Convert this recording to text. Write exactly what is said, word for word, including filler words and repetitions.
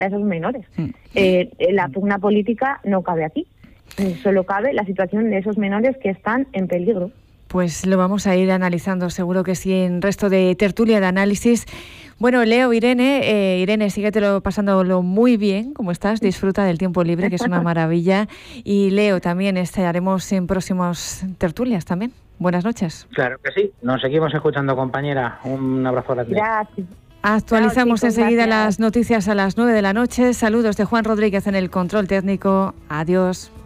a esos menores. Mm. Eh, la pugna política no cabe aquí, solo cabe la situación de esos menores que están en peligro. Pues lo vamos a ir analizando, seguro que sí, en resto de tertulia de análisis. Bueno, Leo, Irene, eh, Irene, síguetelo pasándolo muy bien, como estás, disfruta del tiempo libre, que es una maravilla. Y Leo, también estaremos en próximas tertulias también. Buenas noches. Claro que sí, nos seguimos escuchando, compañera. Un abrazo grande. Gracias. Actualizamos Chao, chicos, enseguida gracias. las noticias a las nueve de la noche. Saludos de Juan Rodríguez en el control técnico. Adiós.